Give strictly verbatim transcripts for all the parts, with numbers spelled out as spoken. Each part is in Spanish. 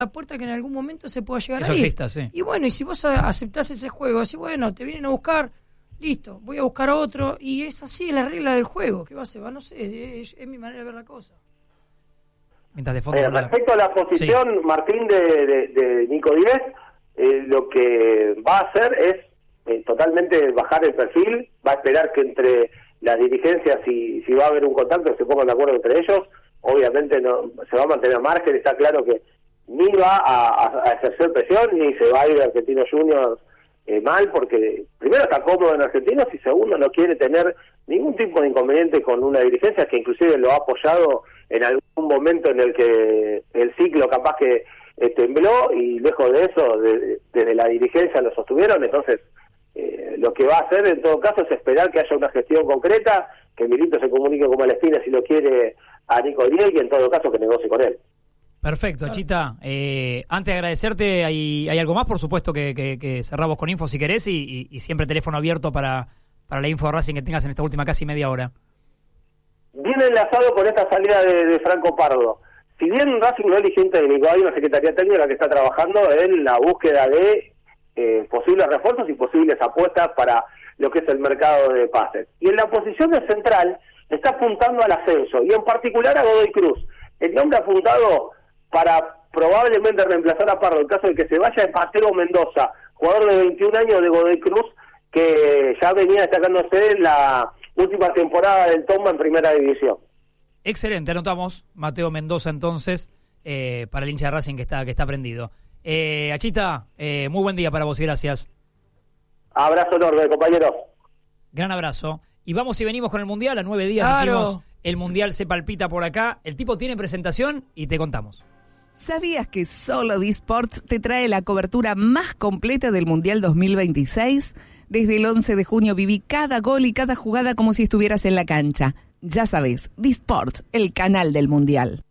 la puerta que en algún momento se pueda llegar Eso ahí. exista, sí. Y bueno, y si vos aceptás ese juego, así bueno, te vienen a buscar, listo, voy a buscar a otro, y es así la regla del juego, ¿qué va a ser? Va, no sé, es, es mi manera de ver la cosa. Mientras de fondo, eh, respecto a la posición, sí. Martín, de, de, de Nico Díez, eh, lo que va a hacer es eh, totalmente bajar el perfil, va a esperar que entre las dirigencias, si, si va a haber un contacto, se pongan de acuerdo entre ellos. Obviamente no se va a mantener margen, está claro que ni va a, a, a ejercer presión, ni se va a ir a Argentinos Juniors eh, mal, porque primero está cómodo en Argentinos y segundo no quiere tener ningún tipo de inconveniente con una dirigencia que inclusive lo ha apoyado en algún momento en el que el ciclo capaz que eh, tembló, y lejos de eso, de, desde la dirigencia lo sostuvieron. Entonces eh, lo que va a hacer en todo caso es esperar que haya una gestión concreta, que Milito se comunique con Malespina si lo quiere a Nico Díez, y en todo caso que negocie con él. Perfecto, Chita. Eh, antes de agradecerte, ¿hay, hay algo más? Por supuesto que, que, que cerramos con info si querés, y, y, y siempre teléfono abierto para, para la info de Racing que tengas en esta última casi media hora. Viene enlazado con esta salida de, de Franco Pardo. Si bien Racing no eligió un técnico, hay una secretaría técnica que está trabajando en la búsqueda de eh, posibles refuerzos y posibles apuestas para lo que es el mercado de pases. Y en la posición de central está apuntando al ascenso, y en particular a Godoy Cruz. El nombre apuntado para probablemente reemplazar a Pardo en caso de que se vaya es Mateo Mendoza, jugador de veintiún años de Godoy Cruz, que ya venía destacándose en la última temporada del Tomba en primera división. Excelente, anotamos Mateo Mendoza entonces, eh, para el hincha de Racing que está, que está prendido. Eh, Achita, eh, muy buen día para vos y gracias. Abrazo enorme, compañeros. Gran abrazo. Y vamos y venimos con el Mundial, a nueve días Claro. dijimos, el Mundial se palpita por acá, el tipo tiene presentación y te contamos. ¿Sabías que solo D-Sports te trae la cobertura más completa del Mundial dos mil veintiséis? Desde el once de junio viví cada gol y cada jugada como si estuvieras en la cancha. Ya sabes, D-Sports, el canal del Mundial.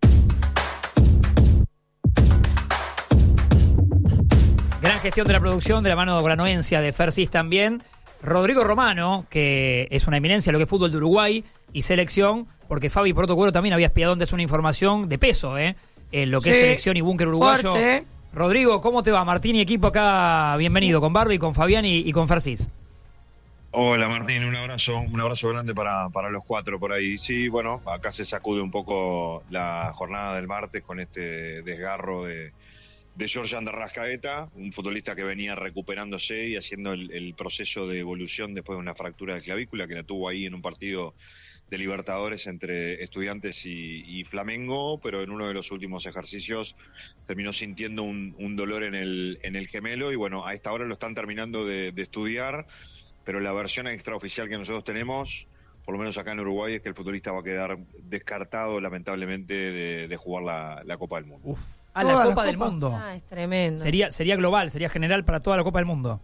Gran gestión de la producción, de la mano con la anuencia de Fersis también. Rodrigo Romano, que es una eminencia en lo que es fútbol de Uruguay y selección, porque Fabi Protocuero también había espiado antes una información de peso, ¿eh? En lo que Sí, es selección y búnker uruguayo. fuerte. Rodrigo, ¿cómo te va? Martín y equipo acá, bienvenido, con Barbie, con Fabián y, y con Fersis. Hola Martín, un abrazo, un abrazo grande para, para los cuatro por ahí. Sí, bueno, acá se sacude un poco la jornada del martes con este desgarro de, de Georgian de Arrascaeta, un futbolista que venía recuperándose y haciendo el, el proceso de evolución después de una fractura de clavícula que la tuvo ahí en un partido de Libertadores entre Estudiantes y, y Flamengo, pero en uno de los últimos ejercicios terminó sintiendo un, un dolor en el, en el gemelo, y bueno, a esta hora lo están terminando de, de estudiar, pero la versión extraoficial que nosotros tenemos, por lo menos acá en Uruguay, es que el futbolista va a quedar descartado lamentablemente de, de jugar la, la Copa del Mundo. Uf. A la Toda Copa la del Copa. Mundo. Ah, es tremendo. Sería, sería global, sería general para toda la Copa del Mundo.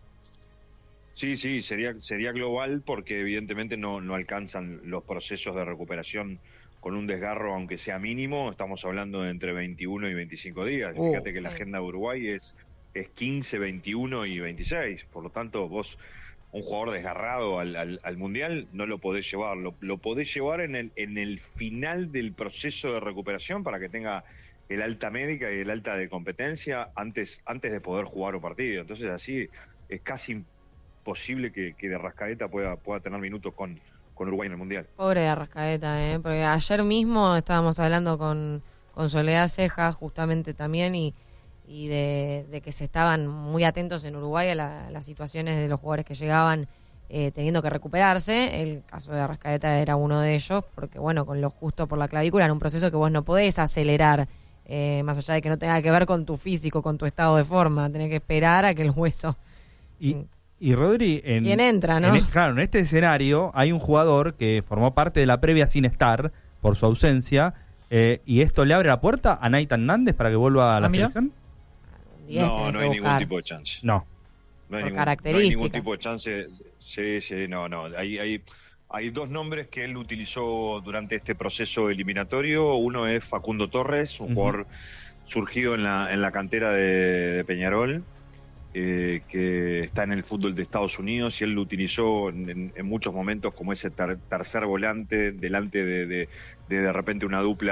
Sí, sí, sería sería global porque evidentemente no, no alcanzan los procesos de recuperación con un desgarro, aunque sea mínimo. Estamos hablando de entre veintiuno y veinticinco días. Uh, Fíjate que sí. la agenda de Uruguay es, es quince, veintiuno y veintiséis. Por lo tanto, vos, un jugador desgarrado al, al, al Mundial, no lo podés llevar. Lo, lo podés llevar en el, en el final del proceso de recuperación para que tenga el alta médica y el alta de competencia antes, antes de poder jugar un partido. Entonces así es casi posible que, que de Arrascaeta pueda, pueda tener minutos con, con Uruguay en el Mundial. Pobre de Arrascaeta, ¿eh? Porque ayer mismo estábamos hablando con, con Soledad Ceja justamente también y, y de, de que se estaban muy atentos en Uruguay a, la, a las situaciones de los jugadores que llegaban eh, teniendo que recuperarse. El caso de Arrascaeta era uno de ellos, porque bueno, con lo justo por la clavícula, en un proceso que vos no podés acelerar, eh, más allá de que no tenga que ver con tu físico, con tu estado de forma, tenés que esperar a que el hueso... Y, y Rodri, en, ¿Quién entra, no? en, claro, en este escenario hay un jugador que formó parte de la previa sin estar por su ausencia, eh, y esto le abre la puerta a Nathan Nández para que vuelva a la Ah, mira. selección. diez No, tenés no que hay ningún buscar. tipo de chance. No. No hay, Por ningún, no hay características. ningún tipo de chance. Sí, sí, no, no. Hay, hay, hay dos nombres que él utilizó durante este proceso eliminatorio. Uno es Facundo Torres, un Uh-huh. jugador surgido en la, en la cantera de, de Peñarol, eh, que está en el fútbol de Estados Unidos, y él lo utilizó en, en muchos momentos como ese ter, tercer volante delante de de, de de repente una dupla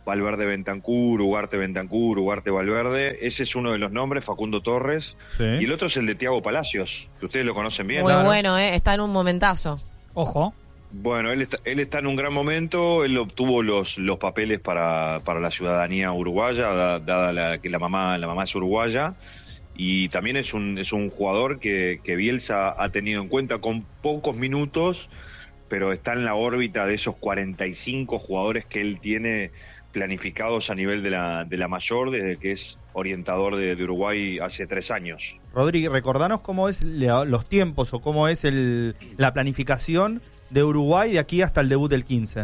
Valverde Bentancur, Ugarte Bentancur, Ugarte Valverde. Ese es uno de los nombres, Facundo Torres. Sí. Y el otro es el de Thiago Palacios, que ustedes lo conocen bien. Muy Claro. bueno, ¿eh? Está en un momentazo. Ojo. Bueno, él está, él está en un gran momento. Él obtuvo los, los papeles para, para la ciudadanía uruguaya, da- dada la, que la mamá, la mamá es uruguaya. Y también es un, es un jugador que, que Bielsa ha tenido en cuenta con pocos minutos, pero está en la órbita de esos cuarenta y cinco jugadores que él tiene planificados a nivel de la, de la mayor, desde que es orientador de, de Uruguay hace tres años. Rodri, recordanos cómo es le- los tiempos o cómo es el, la planificación de Uruguay de aquí hasta el debut del quince.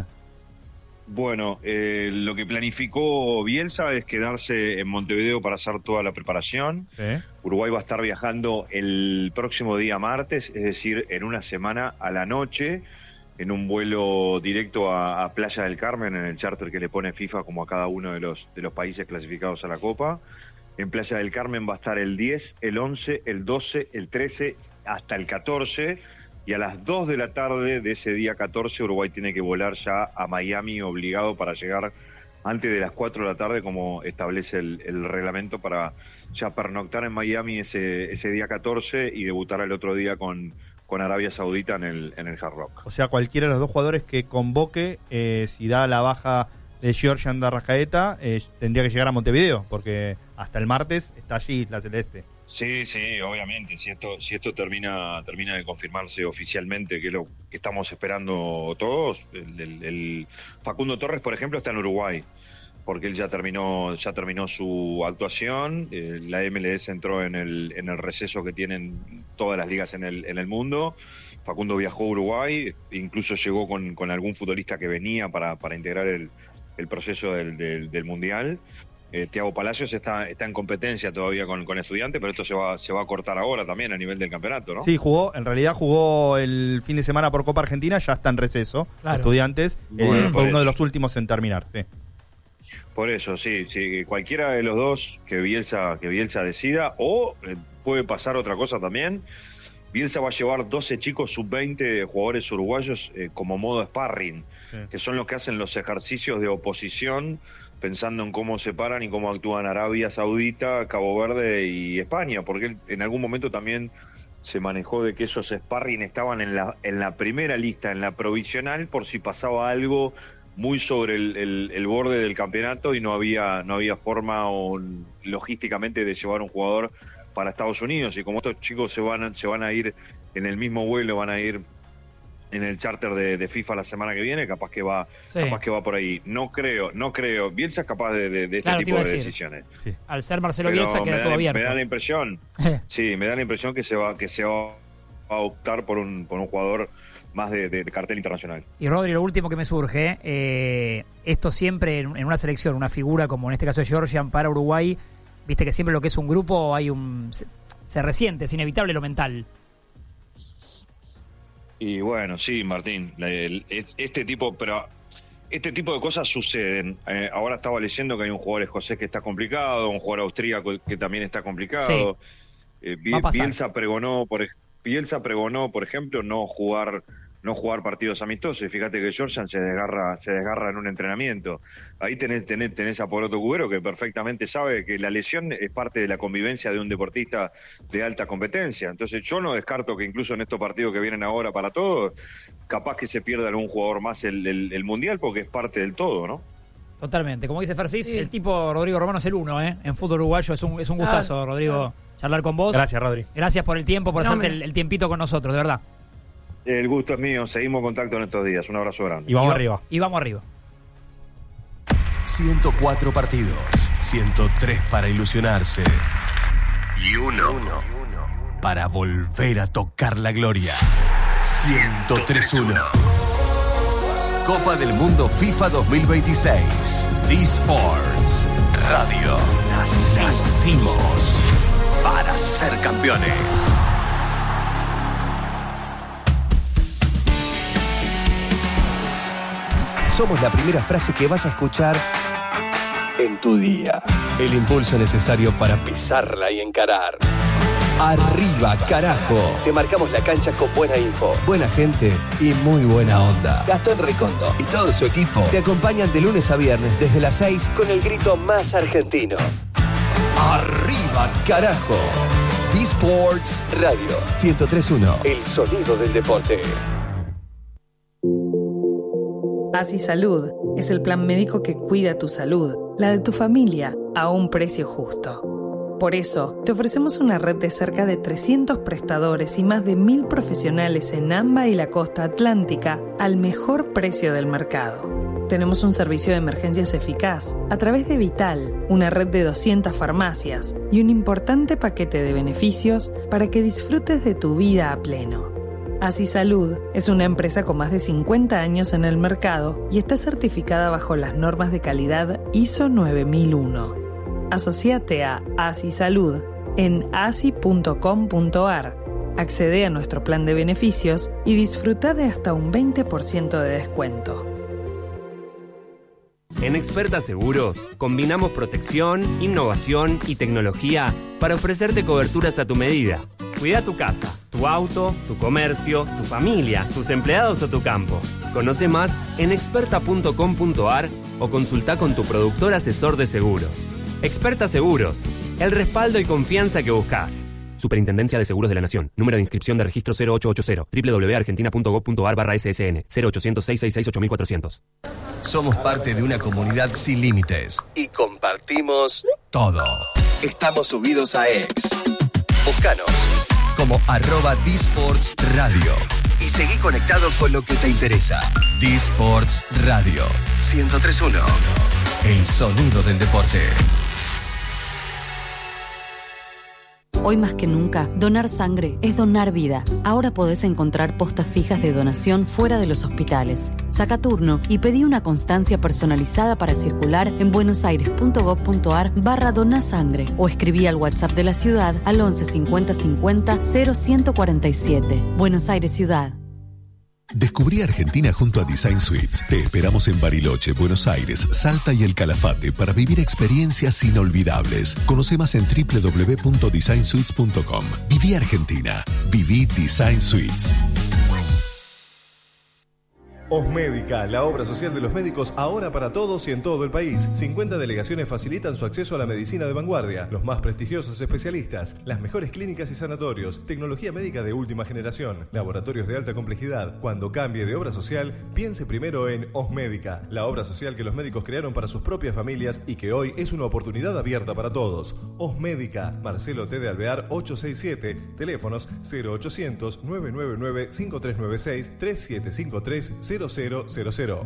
Bueno, eh, lo que planificó Bielsa es quedarse en Montevideo para hacer toda la preparación. Sí. Uruguay va a estar viajando el próximo día martes, es decir, en una semana a la noche, en un vuelo directo a, a Playa del Carmen, en el charter que le pone FIFA como a cada uno de los, de los países clasificados a la Copa. En Playa del Carmen va a estar el diez, el once, el doce, el trece, hasta el catorce, y a las dos de la tarde de ese día catorce Uruguay tiene que volar ya a Miami obligado para llegar antes de las cuatro de la tarde, como establece el, el reglamento, para ya pernoctar en Miami ese, ese día catorce y debutar el otro día con, con Arabia Saudita en el, en el Hard Rock. O sea, cualquiera de los dos jugadores que convoque, eh, si da la baja de Georgian de Arrascaeta, eh, tendría que llegar a Montevideo, porque hasta el martes está allí la Celeste. Sí, sí, obviamente. Si esto, si esto termina, termina de confirmarse oficialmente, que es lo que estamos esperando todos, el, el, el Facundo Torres, por ejemplo, está en Uruguay, porque él ya terminó, ya terminó su actuación. Eh, la M L S entró en el, en el receso que tienen todas las ligas en el, en el mundo. Facundo viajó a Uruguay, incluso llegó con, con algún futbolista que venía para, para integrar el, el proceso del, del, del Mundial. Eh, Thiago Palacios está, está en competencia todavía con, con Estudiantes, pero esto se va, se va a cortar ahora también a nivel del campeonato, ¿no? Sí, jugó, en realidad jugó el fin de semana por Copa Argentina, ya está en receso. Claro. Estudiantes, Bueno, eh, por fue uno eso. de los últimos en terminar. Sí. Por eso, sí, sí, cualquiera de los dos que Bielsa, que Bielsa decida, o eh, puede pasar otra cosa también. Bielsa va a llevar doce chicos sub veinte jugadores uruguayos eh, como modo sparring, Sí. que son los que hacen los ejercicios de oposición, pensando en cómo se paran y cómo actúan Arabia Saudita, Cabo Verde y España, porque él en algún momento también se manejó de que esos sparring estaban en la, en la primera lista, en la provisional, por si pasaba algo muy sobre el, el, el borde del campeonato y no había, no había forma o logísticamente de llevar un jugador para Estados Unidos. Y como estos chicos se van, a- se van a ir en el mismo vuelo, van a ir en el charter de, de FIFA la semana que viene, capaz que va, Sí. capaz que va por ahí. No creo, no creo. Bielsa es capaz de, de, de este Claro, te tipo iba de a decir. decisiones. Sí. Al ser Marcelo Pero Bielsa me queda da, todo abierto. me da la impresión, sí, me da la impresión que se va, que se va a optar por un, por un jugador más de, de- de cartel internacional. Y Rodri, lo último que me surge, eh, esto siempre en, en una selección, una figura como en este caso de Georgian para Uruguay, viste que siempre lo que es un grupo hay un se, se resiente, es inevitable lo mental. Y bueno, sí, Martín, la- el- es- este tipo, pero este tipo de cosas suceden. Eh, ahora estaba leyendo que hay un jugador escocés que está complicado, un jugador austríaco que también está complicado. Eh, Bi- Va a pasar. Bielsa pregonó, por ej- Bielsa pregonó, por ejemplo, no jugar no jugar partidos amistosos. Y fíjate que Georgian se desgarra se desgarra en un entrenamiento. Ahí tenés, tenés, tenés a Poroto Cubero, que perfectamente sabe que la lesión es parte de la convivencia de un deportista de alta competencia. Entonces yo no descarto que incluso en estos partidos que vienen ahora para todos, capaz que se pierda algún jugador más el, el, el Mundial, porque es parte del todo, ¿no? Totalmente. Como dice Fercis, Sí. el tipo Rodrigo Romano es el uno, ¿eh? En fútbol uruguayo es un, es un gustazo, Claro, Rodrigo, claro. charlar con vos. Gracias, Rodri. Gracias por el tiempo, por Fenómeno. hacerte el, el tiempito con nosotros, de verdad. El gusto es mío, seguimos en contacto en estos días. Un abrazo grande. Y vamos va- arriba. Y vamos arriba. ciento cuatro partidos, ciento tres para ilusionarse y uno para volver a tocar la gloria. ciento tres uno. Copa del Mundo FIFA dos mil veintiséis. eSports Radio. Nacimos para ser campeones. Somos la primera frase que vas a escuchar en tu día. El impulso necesario para pisarla y encarar. Arriba, carajo. Te marcamos la cancha con buena info, buena gente y muy buena onda. Gastón Recondo y todo su equipo te acompañan de lunes a viernes desde las seis con el grito más argentino. Arriba, carajo. D-Sports Radio ciento tres punto uno. El sonido del deporte. Así Salud es el plan médico que cuida tu salud, la de tu familia, a un precio justo. Por eso, te ofrecemos una red de cerca de trescientos prestadores y más de mil profesionales en AMBA y la costa atlántica al mejor precio del mercado. Tenemos un servicio de emergencias eficaz a través de Vital, una red de doscientas farmacias y un importante paquete de beneficios para que disfrutes de tu vida a pleno. Así Salud es una empresa con más de cincuenta años en el mercado y está certificada bajo las normas de calidad I S O nueve mil uno. Asociate a Así Salud en asi punto com punto ar. Accede a nuestro plan de beneficios y disfruta de hasta un veinte por ciento de descuento. En Experta Seguros, combinamos protección, innovación y tecnología para ofrecerte coberturas a tu medida. Cuida tu casa, tu auto, tu comercio, tu familia, tus empleados o tu campo. Conoce más en experta punto com punto ar o consulta con tu productor asesor de seguros. Experta Seguros, el respaldo y confianza que buscas. Superintendencia de Seguros de la Nación. Número de inscripción de registro cero ocho ocho cero. doble u doble u doble u punto argentina punto gob punto ar barra ese ese ene. cero ochocientos, seiscientos sesenta y seis, ocho mil cuatrocientos. Somos parte de una comunidad sin límites y compartimos todo. Estamos subidos a X. Búscanos como arroba D-Sports Radio y seguí conectado con lo que te interesa. D-Sports Radio ciento tres punto uno. El sonido del deporte. Hoy más que nunca, donar sangre es donar vida. Ahora podés encontrar postas fijas de donación fuera de los hospitales. Saca turno y pedí una constancia personalizada para circular en buenosaires punto gob punto ar barra donasangre o escribí al WhatsApp de la ciudad al once cincuenta cincuenta cero ciento cuarenta y siete. Buenos Aires Ciudad. Descubrí Argentina junto a Design Suites. Te esperamos en Bariloche, Buenos Aires, Salta y El Calafate para vivir experiencias inolvidables. Conoce más en doble u doble u doble u punto design suites punto com. Viví Argentina. Viví Design Suites. Osmédica, la obra social de los médicos ahora para todos y en todo el país. cincuenta delegaciones facilitan su acceso a la medicina de vanguardia, los más prestigiosos especialistas, las mejores clínicas y sanatorios, tecnología médica de última generación, laboratorios de alta complejidad. Cuando cambie de obra social, piense primero en Osmédica, la obra social que los médicos crearon para sus propias familias y que hoy es una oportunidad abierta para todos. Osmédica, Marcelo T. de Alvear ochocientos sesenta y siete, teléfonos cero ochocientos, nueve nueve nueve, cinco tres nueve seis, tres siete cinco tres, cero cero cero cero.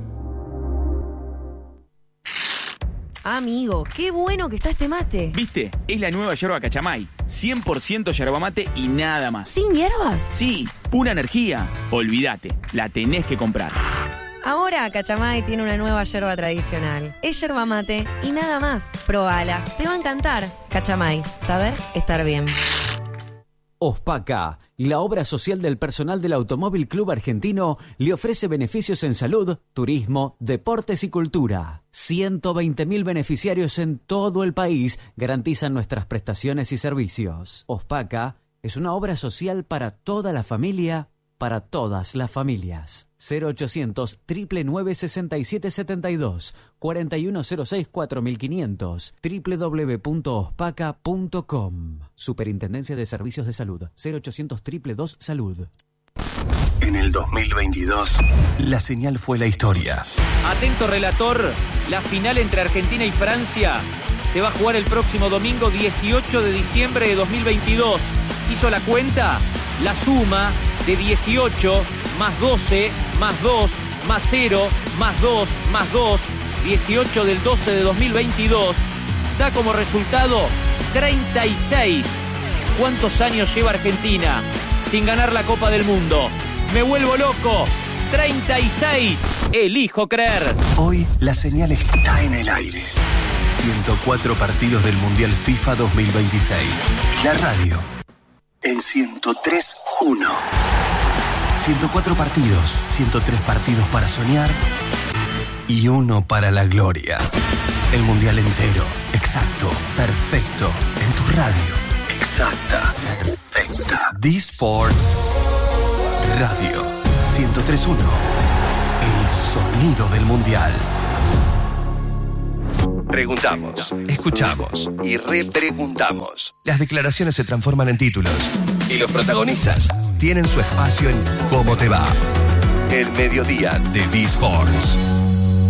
Amigo, qué bueno que está este mate. ¿Viste? Es la nueva yerba Cachamay. cien por ciento yerba mate y nada más. ¿Sin hierbas? Sí, pura energía. Olvídate, la tenés que comprar. Ahora Cachamay tiene una nueva yerba tradicional. Es yerba mate y nada más. Probala, te va a encantar. Cachamay, saber estar bien. Ospaca, la obra social del personal del Automóvil Club Argentino, le ofrece beneficios en salud, turismo, deportes y cultura. ciento veinte mil beneficiarios en todo el país garantizan nuestras prestaciones y servicios. Ospaca es una obra social para toda la familia, para todas las familias. cero ochocientos, nueve nueve sesenta y siete setenta y dos, cuarenta y uno cero seis, cuatro mil quinientos, doble u doble u doble u punto ospaca punto com. Superintendencia de Servicios de Salud, cero ochocientos, dos dos dos, salud. En el dos mil veintidós, la señal fue la historia. Atento relator, la final entre Argentina y Francia se va a jugar el próximo domingo dieciocho de diciembre de dos mil veintidós. ¿Hizo la cuenta? La suma de dieciocho más doce más dos más cero más dos más dos, dieciocho del doce de dos mil veintidós, da como resultado treinta y seis. ¿Cuántos años lleva Argentina sin ganar la Copa del Mundo? ¡Me vuelvo loco! treinta y seis. Elijo creer. Hoy la señal está en el aire. ciento cuatro partidos del Mundial FIFA dos mil veintiséis. La radio en ciento tres punto uno. ciento cuatro partidos, ciento tres partidos para soñar y uno para la gloria. El Mundial entero, exacto, perfecto, en tu radio. exacta, perfecta. D-Sports Radio ciento tres punto uno. El sonido del mundial. Preguntamos, escuchamos y repreguntamos. Las declaraciones se transforman en títulos y los protagonistas tienen su espacio en ¿Cómo te va? El mediodía de D-Sports.